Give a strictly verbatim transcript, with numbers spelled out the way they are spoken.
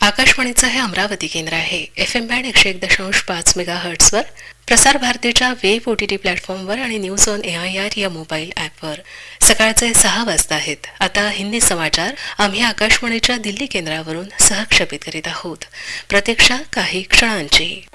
आकाशवाणीचं हे अमरावती केंद्र आहे. एफ एम बँड एकशे एक दशांश पाच मेगा हर्ट्सवर, प्रसार भारतीच्या वेब ओटीटी प्लॅटफॉर्मवर आणि news on A I R या मोबाईल ॲपवर सकाळचे सहा वाजता आहेत. आता हिंदी समाचार आम्ही आकाशवाणीच्या दिल्ली केंद्रावरून सहक्षेपित करीत आहोत. प्रतीक्षा काही क्षणांची.